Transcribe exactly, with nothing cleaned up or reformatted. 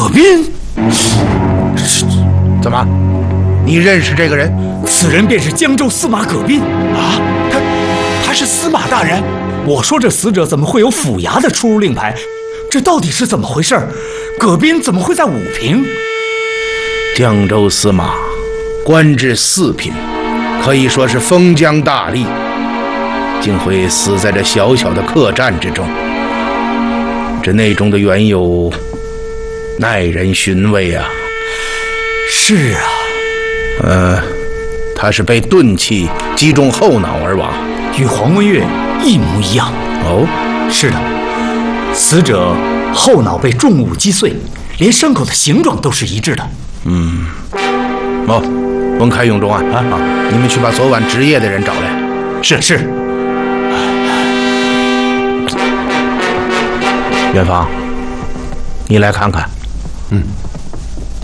葛斌， 怎么？你认识这个人？ 此人便是江州司马葛斌啊！他他是司马大人。我说这死者怎么会有府衙的出入令牌？这到底是怎么回事？葛斌怎么会在武平？ 江州司马官至四品，可以说是封疆大吏，竟会死在这小小的客栈之中。这内中的缘由耐人寻味啊。 是啊， 呃，他是被钝器击中后脑而亡， 与黄文月一模一样。 哦， 是的，死者后脑被重物击碎，连伤口的形状都是一致的。 嗯，哦，文开永忠啊啊啊！你们去把昨晚值夜的人找来。 是是。 元芳，你来看看。 嗯。